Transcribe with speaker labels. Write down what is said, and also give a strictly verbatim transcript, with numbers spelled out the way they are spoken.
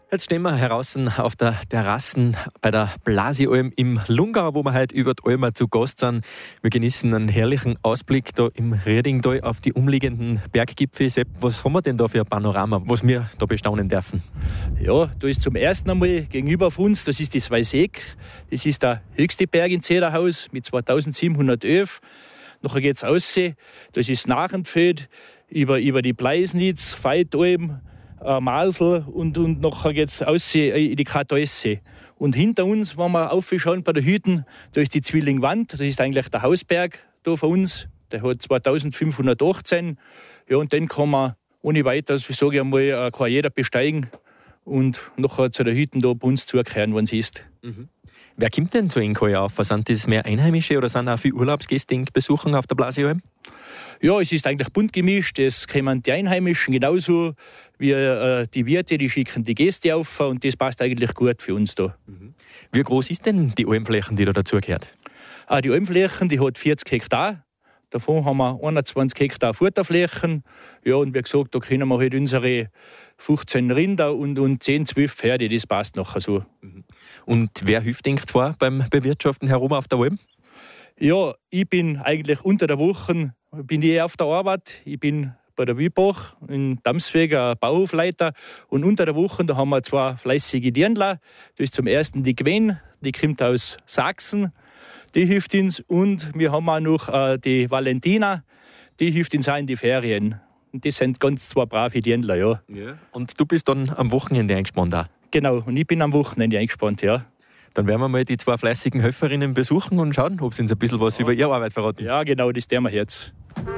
Speaker 1: Jetzt stehen wir draußen auf der Terrasse bei der Blasialm im Lungau, wo wir heute über die Alm zu Gast sind. Wir genießen einen herrlichen Ausblick da im Riedingtal auf die umliegenden Berggipfel. Sepp, was haben wir denn da für ein Panorama, was wir da bestaunen dürfen?
Speaker 2: Ja, da ist zum ersten einmal gegenüber von uns, das ist das Weißeck. Das ist der höchste Berg in Zederhaus mit zweitausendsiebenhundertelf. Nachher geht es raus, das ist Nachendfeld, über, über die Bleisnitz, Veitalm, äh, Masel und, und nachher geht es raus in die Kartäussee. Und hinter uns, wenn wir aufschauen bei der Hütten, da ist die Zwillingwand, das ist eigentlich der Hausberg da von uns, der hat zweitausendfünfhundertachtzehn. Ja, und den kann man ohne weiteres, wie sage ich einmal, kann jeder besteigen und nachher zu der Hütten da bei uns zukehren, wenn es ist.
Speaker 1: Mhm. Wer kommt denn zu Ihnen auf? Sind das mehr Einheimische oder sind auch viele Urlaubsgäste, die besuchen auf der Blasialm?
Speaker 2: Ja, es ist eigentlich bunt gemischt. Es kommen die Einheimischen genauso wie äh, die Wirte, die schicken die Gäste auf und das passt eigentlich gut für uns da.
Speaker 1: Mhm. Wie groß ist denn die Almflächen, die da dazugehört?
Speaker 2: Ah, die Almflächen, die hat vierzig Hektar. Davon haben wir einundzwanzig Hektar Futterflächen. Ja, und wie gesagt, da können wir halt unsere fünfzehn Rinder und, und zehn, zwölf Pferde, das passt nachher so.
Speaker 1: Und wer hilft denn zwar beim Bewirtschaften herum auf der Alm?
Speaker 2: Ja, ich bin eigentlich unter der Woche bin ich auf der Arbeit. Ich bin bei der Wiebach in Damsweg, ein Bauhofleiter. Und unter der Woche da haben wir zwei fleißige Dirndler. Das ist zum ersten die Gwen, die kommt aus Sachsen. Die hilft uns. Und wir haben auch noch äh, die Valentina, die hilft uns auch in die Ferien. Und das sind ganz zwei brave Dirndler, ja.
Speaker 1: Ja. Und du bist dann am Wochenende eingespannt auch?
Speaker 2: Genau, und ich bin am Wochenende eingespannt, ja.
Speaker 1: Dann werden wir mal die zwei fleißigen Helferinnen besuchen und schauen, ob sie uns ein bisschen was ja. über ihre Arbeit verraten.
Speaker 2: Ja, genau, das tun wir jetzt.